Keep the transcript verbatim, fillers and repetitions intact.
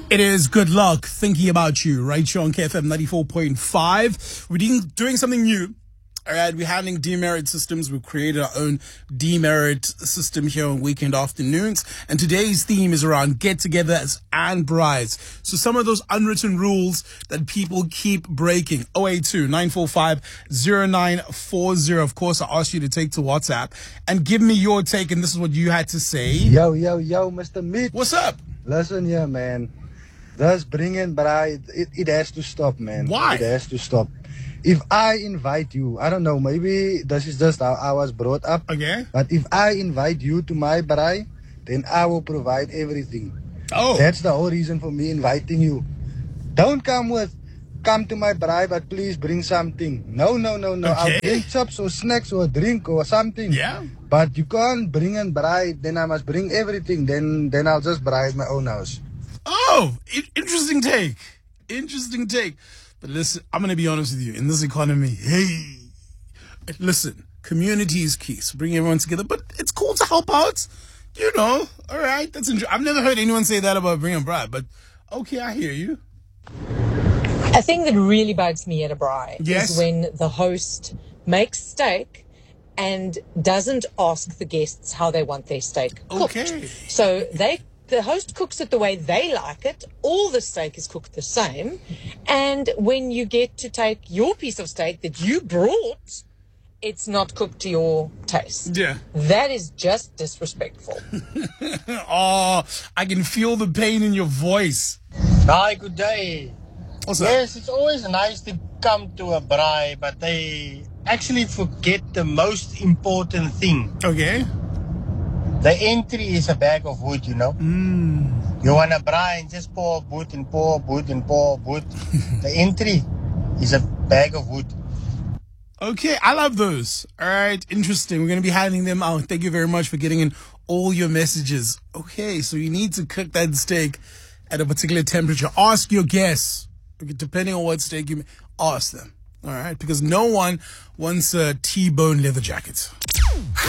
It is good luck thinking about you right here on K F M ninety-four point five. We're doing, doing something new. All right, we're handling demerit systems. We've created our own demerit system here on weekend afternoons. And today's theme is around get-togethers and brides. So some of those unwritten rules that people keep breaking. oh eight two, nine four five, oh nine four oh. Of course, I asked you to take to WhatsApp and give me your take. And this is what you had to say. Yo, yo, yo, Mister Meat. What's up? Listen here, man. This bringing bride, it, it has to stop, man. Why? It has to stop. If I invite you, I don't know, maybe this is just how I was brought up. Okay. But if I invite you to my bride, then I will provide everything. Oh. That's the whole reason for me inviting you. Don't come with, come to my bride, but please bring something. No, no, no, no. Okay. I'll bring chips or snacks or a drink or something. Yeah. But you can't bring a bride, then I must bring everything. Then, then I'll just bride my own house. Oh, I- interesting take. Interesting take. But listen, I'm going to be honest with you. In this economy, hey, listen, community is key. So bring everyone together. But it's cool to help out. You know, all right. That's interesting. I've never heard anyone say that about bringing a bride. But okay, I hear you. A thing that really bugs me at a braai Yes. is when the host makes steak and doesn't ask the guests how they want their steak cooked. Okay. So they the host cooks it the way they like it. All the steak is cooked the same. And when you get to take your piece of steak that you brought, it's not cooked to your taste. Yeah. That is just disrespectful. Oh, I can feel the pain in your voice. Hi, good day. What's up? Yes, it's always nice to come to a braai, but they actually forget the most important thing. Okay. The entry is a bag of wood, you know. Mm. You want a braai and just pour wood and pour wood and pour wood. The entry is a bag of wood. Okay, I love those. All right, interesting. We're going to be handing them out. Thank you very much for getting in all your messages. Okay, so you need to cook that steak at a particular temperature. Ask your guests, depending on what steak you ask them. All right, because no one wants a T-bone leather jacket.